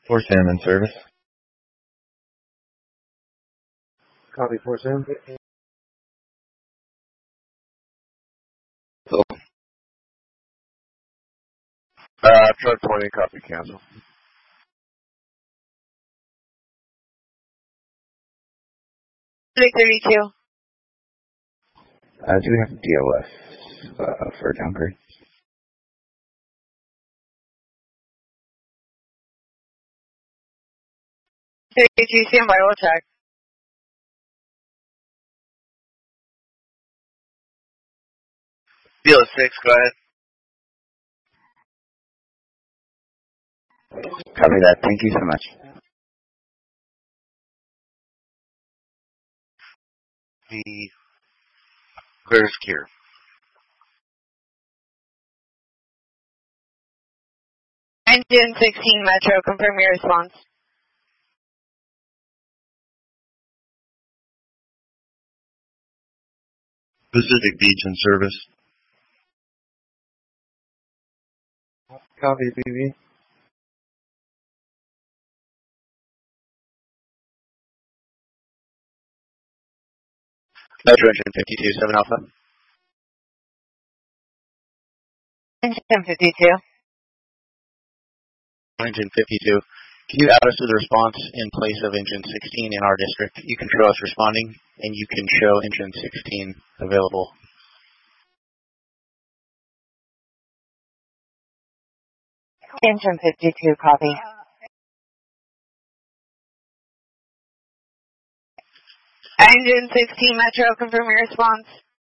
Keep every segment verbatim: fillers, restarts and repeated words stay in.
four Sam in service. Copy four Sam. So, uh, truck twenty, copy, cancel. three thirty-two. Uh, do we have D O S uh, for a downgrade? thirty-two, stand by, we'll check. D O six, go ahead. Copy that. Thank you so much. The clear secure. Engine sixteen Metro, confirm your response. Pacific Beach in service. Copy B B. Metro engine fifty-two, seven Alpha. Engine fifty-two. Engine fifty-two. Can you add us to the response in place of engine sixteen in our district? You can show us responding, and you can show engine sixteen available. Engine fifty-two, copy. Engine sixteen Metro, confirm your response.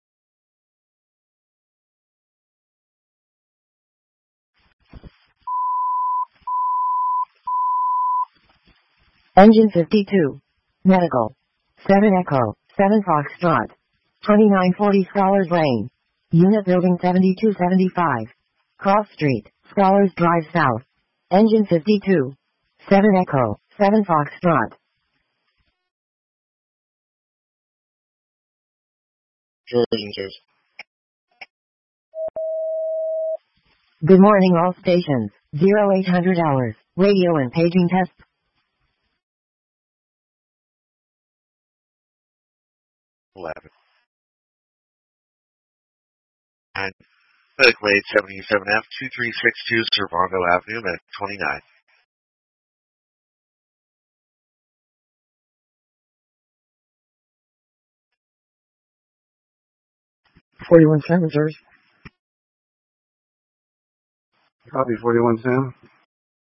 Engine fifty-two. Medical. seven Echo, seven Foxtrot. twenty-nine forty Scholars Lane. Unit Building seventy-two seventy-five. Cross Street, Scholars Drive South. Engine fifty-two. seven Echo, seven Foxtrot. Good morning all stations. zero eight hundred hours. Radio and paging test. eleven. And medical aid seventy-seven F two three six two Servando Avenue, Med twenty-nine. forty-one Sam in service. Copy forty-one Sam.